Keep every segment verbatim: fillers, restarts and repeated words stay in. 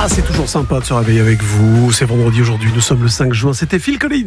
Ah, c'est toujours sympa de se réveiller avec vous. C'est vendredi aujourd'hui, nous sommes le cinq juin. C'était Phil Collins.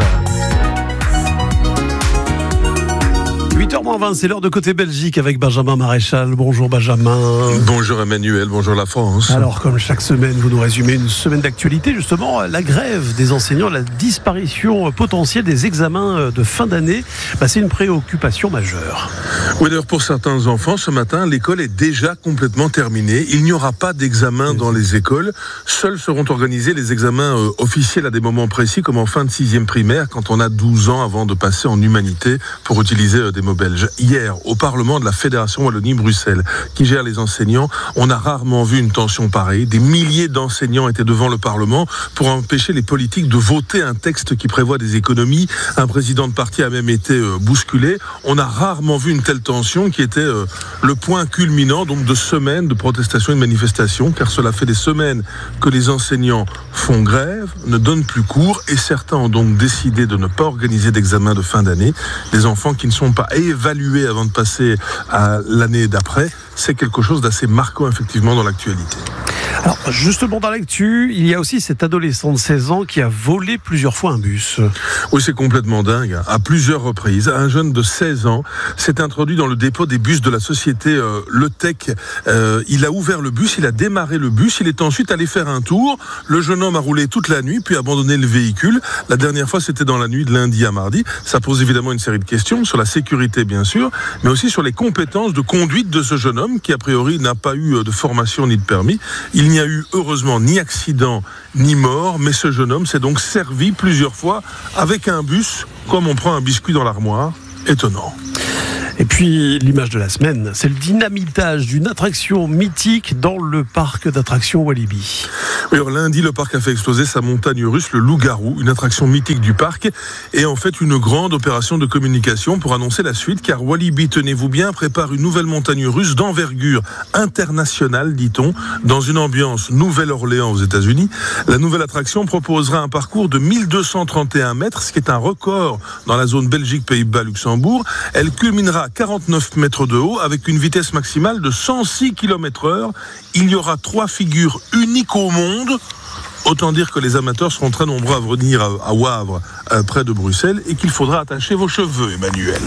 huit heures moins vingt, c'est l'heure de Côté Belgique avec Benjamin Maréchal. Bonjour Benjamin. Bonjour Emmanuel, bonjour la France. Alors, comme chaque semaine, vous nous résumez une semaine d'actualité, justement, la grève des enseignants, la disparition potentielle des examens de fin d'année, bah, c'est une préoccupation majeure. Oui, d'ailleurs, pour certains enfants, ce matin, l'école est déjà complètement terminée. Il n'y aura pas d'examen dans les écoles. Seuls seront organisés les examens euh, officiels à des moments précis, comme en fin de sixième primaire, quand on a douze ans avant de passer en humanité, pour utiliser euh, des mots belges. Hier, au Parlement de la Fédération Wallonie-Bruxelles, qui gère les enseignants, on a rarement vu une tension pareille. Des milliers d'enseignants étaient devant le Parlement pour empêcher les politiques de voter un texte qui prévoit des économies. Un président de parti a même été euh, bousculé. On a rarement vu une telle tension qui était euh, le point culminant donc de semaines de protestations et de manifestations, car cela fait des semaines que les enseignants font grève, ne donnent plus cours, et certains ont donc décidé de ne pas organiser d'examen de fin d'année. Les enfants qui ne sont pas évalués avant de passer à l'année d'après, c'est quelque chose d'assez marquant effectivement dans l'actualité. Alors justement dans l'actu, il y a aussi cet adolescent de seize ans qui a volé plusieurs fois un bus. Oui, c'est complètement dingue. À plusieurs reprises, un jeune de seize ans s'est introduit dans le dépôt des bus de la société euh, Le Tech. Euh, il a ouvert le bus, il a démarré le bus, il est ensuite allé faire un tour. Le jeune homme a roulé toute la nuit, puis a abandonné le véhicule. La dernière fois, c'était dans la nuit de lundi à mardi. Ça pose évidemment une série de questions sur la sécurité, bien sûr, mais aussi sur les compétences de conduite de ce jeune homme qui, a priori, n'a pas eu de formation ni de permis. Il n'y a eu heureusement ni accident ni mort, mais ce jeune homme s'est donc servi plusieurs fois avec un bus, comme on prend un biscuit dans l'armoire. Étonnant. Et puis, l'image de la semaine, c'est le dynamitage d'une attraction mythique dans le parc d'attractions Walibi. Oui, alors, lundi, le parc a fait exploser sa montagne russe, le loup-garou, une attraction mythique du parc, et en fait une grande opération de communication pour annoncer la suite, car Walibi, tenez-vous bien, prépare une nouvelle montagne russe d'envergure internationale, dit-on, dans une ambiance Nouvelle-Orléans aux États-Unis. La nouvelle attraction proposera un parcours de mille deux cent trente et un mètres, ce qui est un record dans la zone Belgique, Pays-Bas, Luxembourg. Elle culminera à quarante-neuf mètres de haut avec une vitesse maximale de cent six kilomètres heure. Il y aura trois figures uniques au monde. Autant dire que les amateurs seront très nombreux à venir à Wavre, euh, près de Bruxelles, et qu'il faudra attacher vos cheveux, Emmanuel.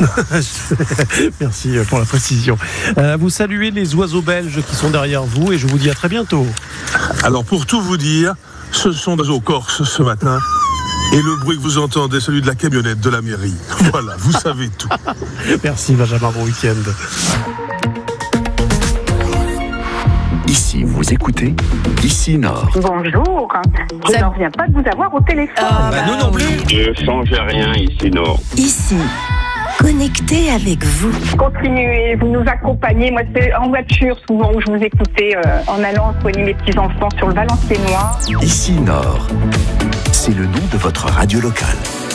Merci pour la précision. Euh, vous saluez les oiseaux belges qui sont derrière vous, et je vous dis à très bientôt. Alors, pour tout vous dire, ce sont des oiseaux corses ce matin. Et le bruit que vous entendez, celui de la camionnette de la mairie. Voilà, vous savez tout. Merci Benjamin, bon week-end. Ici, vous écoutez Ici Nord. Bonjour, je n'en reviens pas de vous avoir au téléphone. Ah, bah, nous non plus. Je change rien ici, Nord. Ici, connecté avec vous. Continuez, vous nous accompagnez. Moi, c'est en voiture souvent où je vous écoutais euh, en allant soigner mes petits-enfants sur le Valenciennois. Ici Nord, c'est le nom de votre radio locale.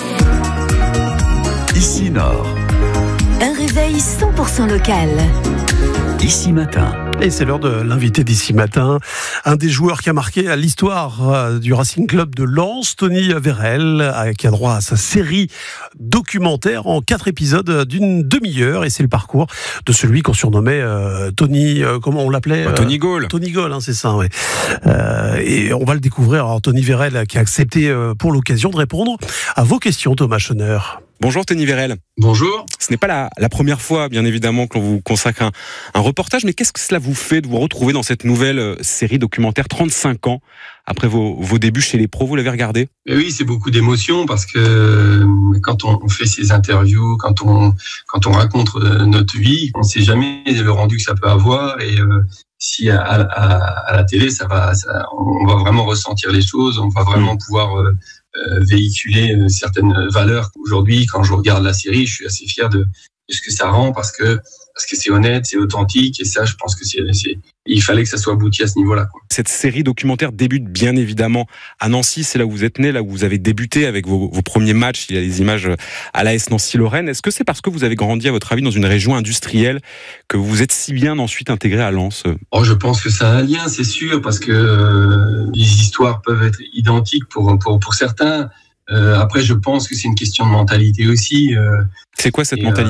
Ici Nord. Un réveil cent pour cent local. Ici Matin. Et c'est l'heure de l'invité d'ici matin. Un des joueurs qui a marqué l'histoire du Racing Club de Lens, Tony Vérel, qui a droit à sa série documentaire en quatre épisodes d'une demi-heure. Et c'est le parcours de celui qu'on surnommait euh, Tony, euh, comment on l'appelait euh, Tony Gaulle. Tony Gaulle, hein, c'est ça, ouais. Euh, et on va le découvrir. Alors, Tony Vérel qui a accepté euh, pour l'occasion de répondre à vos questions, Thomas Schoner. Bonjour Tony Vérel. Bonjour. Ce n'est pas la, la première fois, bien évidemment, que l'on vous consacre un, un reportage, mais qu'est-ce que cela vous fait de vous retrouver dans cette nouvelle euh, série documentaire trente-cinq ans après vos, vos débuts chez les pros? Vous l'avez regardé? Oui, c'est beaucoup d'émotions parce que euh, quand on, on fait ces interviews, quand on quand on raconte euh, notre vie, on ne sait jamais le rendu que ça peut avoir et euh, si à, à, à la télé, ça va, ça, on va vraiment ressentir les choses, on va vraiment pouvoir euh, euh, véhiculer euh, certaines valeurs. Aujourd'hui, quand je regarde la série, je suis assez fier de, de ce que ça rend parce que parce que c'est honnête, c'est authentique, et ça, je pense que c'est, c'est il fallait que ça soit abouti à ce niveau-là, quoi. Cette série documentaire débute bien évidemment à Nancy, c'est là où vous êtes né, là où vous avez débuté avec vos, vos premiers matchs. Il y a les images à l'A S Nancy-Lorraine. Est-ce que c'est parce que vous avez grandi, à votre avis, dans une région industrielle que vous vous êtes si bien ensuite intégré à Lens? Oh, je pense que ça a un lien, c'est sûr, parce que euh, les histoires peuvent être identiques pour pour pour certains. Euh, après, je pense que c'est une question de mentalité aussi. Euh, c'est quoi cette et, mentalité? euh,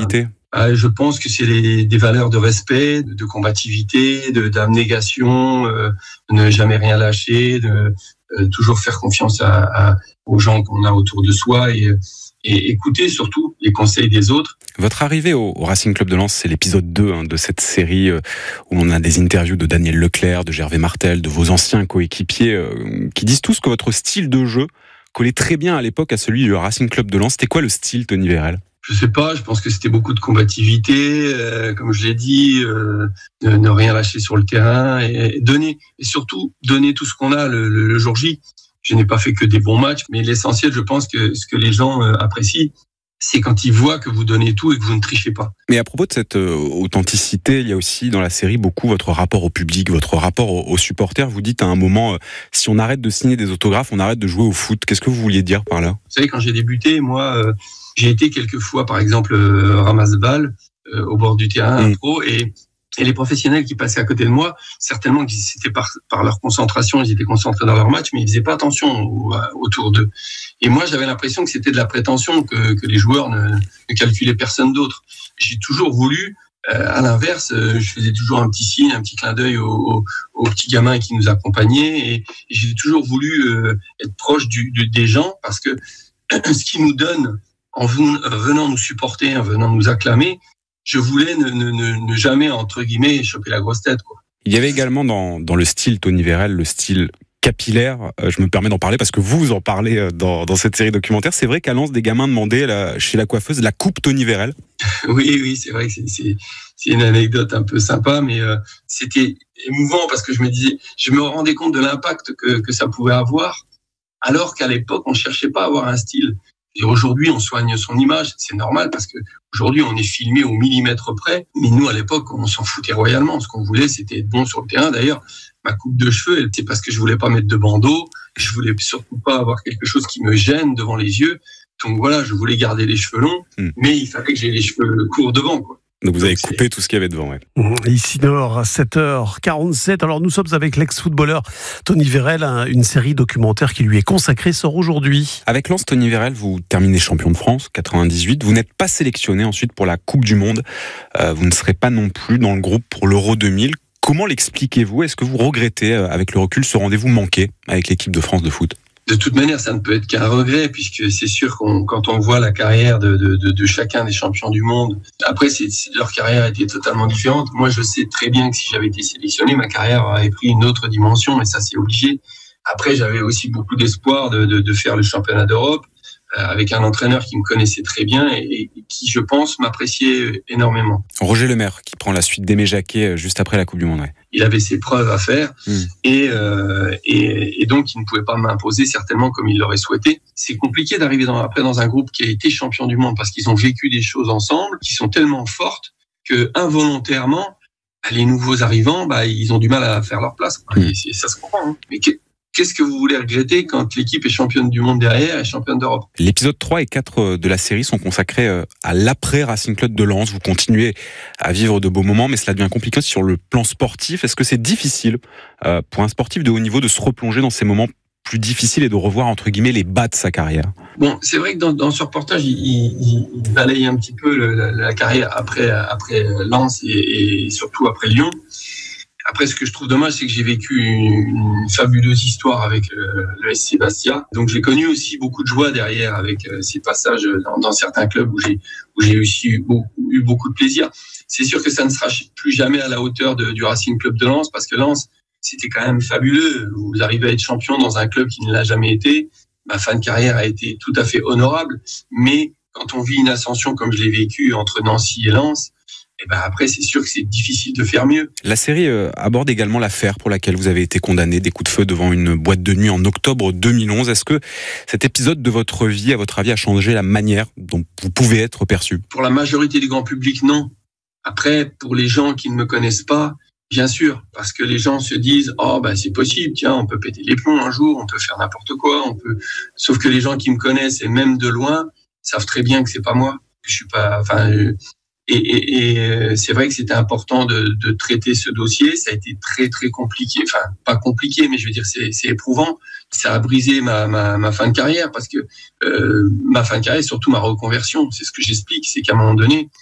Ah, je pense que c'est les, des valeurs de respect, de, de combativité, de, d'abnégation, euh, de ne jamais rien lâcher, de euh, toujours faire confiance à, à, aux gens qu'on a autour de soi et, et écouter surtout les conseils des autres. Votre arrivée au, au Racing Club de Lens, c'est l'épisode deux hein, de cette série euh, où on a des interviews de Daniel Leclerc, de Gervais Martel, de vos anciens coéquipiers euh, qui disent tous que votre style de jeu collait très bien à l'époque à celui du Racing Club de Lens. C'était quoi le style, Tony Vérel ? Je sais pas, je pense que c'était beaucoup de combativité, euh, comme je l'ai dit, euh, ne, ne rien lâcher sur le terrain et, et donner, et surtout donner tout ce qu'on a le, le, le jour J. Je n'ai pas fait que des bons matchs, mais l'essentiel, je pense que ce que les gens euh, apprécient, c'est quand ils voient que vous donnez tout et que vous ne trichez pas. Mais à propos de cette euh, authenticité, il y a aussi dans la série beaucoup votre rapport au public, votre rapport aux, aux supporters. Vous dites à un moment, euh, si on arrête de signer des autographes, on arrête de jouer au foot. Qu'est-ce que vous vouliez dire par là ? Vous savez, quand j'ai débuté, moi, euh, j'ai été quelques fois, par exemple, euh, ramasse-balles euh, au bord du terrain, mmh. pro, et Et les professionnels qui passaient à côté de moi, certainement qu'ils c'était par, par leur concentration, ils étaient concentrés dans leur match, mais ils faisaient pas attention au, autour d'eux. Et moi, j'avais l'impression que c'était de la prétention, que, que les joueurs ne, ne calculaient personne d'autre. J'ai toujours voulu, euh, à l'inverse, euh, je faisais toujours un petit signe, un petit clin d'œil aux, aux, aux petits gamins qui nous accompagnaient, et, et j'ai toujours voulu euh, être proche du, du, des gens, parce que ce qu'ils nous donnent en venant nous supporter, en venant nous acclamer, je voulais ne, ne, ne jamais, entre guillemets, choper la grosse tête, quoi. Il y avait également dans, dans le style Tony Vérel, le style capillaire. Euh, je me permets d'en parler parce que vous en parlez dans, dans cette série documentaire. C'est vrai qu'à Lens, des gamins demandaient la, chez la coiffeuse la coupe Tony Vérel. Oui, oui, c'est vrai que c'est, c'est, c'est une anecdote un peu sympa, mais euh, c'était émouvant parce que je me disais, je me rendais compte de l'impact que, que ça pouvait avoir, alors qu'à l'époque, on ne cherchait pas à avoir un style. Et aujourd'hui, on soigne son image, c'est normal parce que aujourd'hui, on est filmé au millimètre près. Mais nous, à l'époque, on s'en foutait royalement. Ce qu'on voulait, c'était être bon sur le terrain. D'ailleurs, ma coupe de cheveux, elle était parce que je voulais pas mettre de bandeau. Je voulais surtout pas avoir quelque chose qui me gêne devant les yeux. Donc voilà, je voulais garder les cheveux longs, mmh. mais il fallait que j'ai les cheveux courts devant, quoi. Donc vous avez Donc coupé c'est... tout ce qu'il y avait devant, ouais. Ici dehors, à sept heures quarante-sept. Alors nous sommes avec l'ex-footballeur Tony Vérel. Une série documentaire qui lui est consacrée sort aujourd'hui. Avec Lens, Tony Vérel, vous terminez champion de France, quatre-vingt-dix-huit. Vous n'êtes pas sélectionné ensuite pour la Coupe du Monde. Euh, vous ne serez pas non plus dans le groupe pour l'Euro deux mille. Comment l'expliquez-vous ? Est-ce que vous regrettez, avec le recul, ce rendez-vous manqué avec l'équipe de France de foot ? De toute manière, ça ne peut être qu'un regret, puisque c'est sûr qu'on, quand on voit la carrière de, de, de, de chacun des champions du monde, après, c'est, c'est, leur carrière était totalement différente. Moi, je sais très bien que si j'avais été sélectionné, ma carrière aurait pris une autre dimension, mais ça, c'est obligé. Après, j'avais aussi beaucoup d'espoir de, de, de faire le championnat d'Europe, euh, avec un entraîneur qui me connaissait très bien et, et qui, je pense, m'appréciait énormément. Roger Lemaire, qui prend la suite d'Aimé Jacquet juste après la Coupe du Monde, ouais. Il avait ses preuves à faire mmh. et, euh, et, et donc il ne pouvait pas m'imposer certainement comme il l'aurait souhaité. C'est compliqué d'arriver dans, après dans un groupe qui a été champion du monde parce qu'ils ont vécu des choses ensemble qui sont tellement fortes que involontairement, les nouveaux arrivants, bah, ils ont du mal à faire leur place. Mmh. Et ça se comprend. Hein. Mais qu'est-ce que vous voulez regretter quand l'équipe est championne du monde derrière et championne d'Europe ? L'épisode trois et quatre de la série sont consacrés à l'après Racing Club de Lens. Vous continuez à vivre de beaux moments, mais cela devient compliqué sur le plan sportif. Est-ce que c'est difficile pour un sportif de haut niveau de se replonger dans ces moments plus difficiles et de revoir, entre guillemets, les bas de sa carrière ? Bon, c'est vrai que dans, dans ce reportage, il, il, il balaye un petit peu le, la, la carrière après, après Lens et, et surtout après Lyon. Après, ce que je trouve dommage, c'est que j'ai vécu une, une fabuleuse histoire avec le, le S C Bastia. Donc, j'ai connu aussi beaucoup de joie derrière avec euh, ces passages dans, dans certains clubs où j'ai, où j'ai aussi eu beaucoup, eu beaucoup de plaisir. C'est sûr que ça ne sera plus jamais à la hauteur de, du Racing Club de Lens parce que Lens, c'était quand même fabuleux. Vous arrivez à être champion dans un club qui ne l'a jamais été. Ma fin de carrière a été tout à fait honorable. Mais quand on vit une ascension comme je l'ai vécu entre Nancy et Lens, et ben après, c'est sûr que c'est difficile de faire mieux. La série euh, aborde également l'affaire pour laquelle vous avez été condamné, des coups de feu devant une boîte de nuit en octobre deux mille onze. Est-ce que cet épisode de votre vie, à votre avis, a changé la manière dont vous pouvez être perçu ? Pour la majorité du grand public, non. Après, pour les gens qui ne me connaissent pas, bien sûr, parce que les gens se disent « Oh, ben c'est possible, tiens, on peut péter les plombs un jour, on peut faire n'importe quoi, on peut... » Sauf que les gens qui me connaissent, et même de loin, savent très bien que c'est pas moi, que je suis pas... Enfin, euh, Et, et, et c'est vrai que c'était important de, de traiter ce dossier. Ça a été très très compliqué, enfin pas compliqué, mais je veux dire c'est, c'est éprouvant. Ça a brisé ma, ma, ma fin de carrière parce que euh, ma fin de carrière, surtout ma reconversion. C'est ce que j'explique, c'est qu'à un moment donné,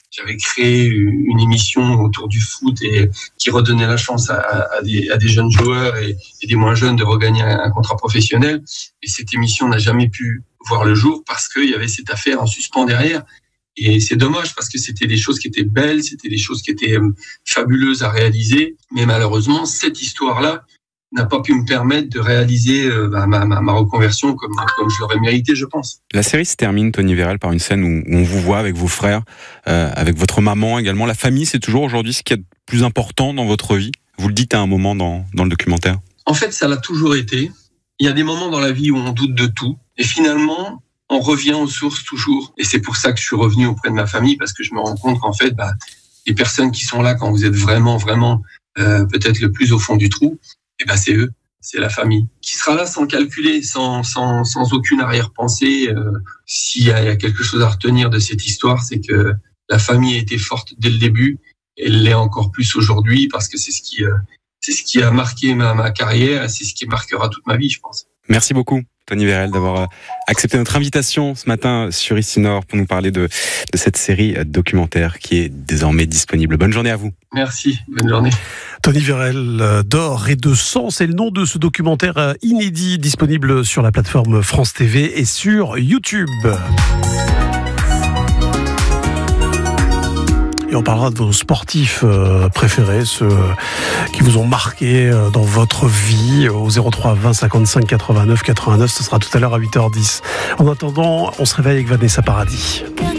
j'avais créé une émission autour du foot et qui redonnait la chance à, à, des, à des jeunes joueurs et, et des moins jeunes de regagner un, un contrat professionnel. Et cette émission n'a jamais pu voir le jour parce qu'il y avait cette affaire en suspens derrière. Et c'est dommage parce que c'était des choses qui étaient belles, c'était des choses qui étaient fabuleuses à réaliser. Mais malheureusement, cette histoire-là n'a pas pu me permettre de réaliser euh, ma, ma, ma reconversion comme, comme je l'aurais mérité, je pense. La série se termine, Tony Vérel, par une scène où, où on vous voit avec vos frères, euh, avec votre maman également. La famille, c'est toujours aujourd'hui ce qui est le plus important dans votre vie. Vous le dites à un moment dans, dans le documentaire. En fait, ça l'a toujours été. Il y a des moments dans la vie où on doute de tout. Et finalement, on revient aux sources toujours. Et c'est pour ça que je suis revenu auprès de ma famille, parce que je me rends compte qu'en fait, bah, les personnes qui sont là quand vous êtes vraiment, vraiment euh, peut-être le plus au fond du trou, eh ben c'est eux, c'est la famille qui sera là sans calculer, sans sans sans aucune arrière-pensée. Euh, s'il y a, il y a quelque chose à retenir de cette histoire, c'est que la famille a été forte dès le début, et elle l'est encore plus aujourd'hui parce que c'est ce qui euh, c'est ce qui a marqué ma ma carrière, et c'est ce qui marquera toute ma vie, je pense. Merci beaucoup, Tony Vérel, d'avoir accepté notre invitation ce matin sur Ici Nord pour nous parler de, de cette série documentaire qui est désormais disponible. Bonne journée à vous. Merci, bonne journée. Tony Vérel, d'or et de sang, c'est le nom de ce documentaire inédit disponible sur la plateforme France T V et sur YouTube. Et on parlera de vos sportifs préférés, ceux qui vous ont marqué dans votre vie, au zéro trois vingt cinquante-cinq quatre-vingt-neuf quatre-vingt-neuf. Ce sera tout à l'heure à huit heures dix. En attendant, on se réveille avec Vanessa Paradis.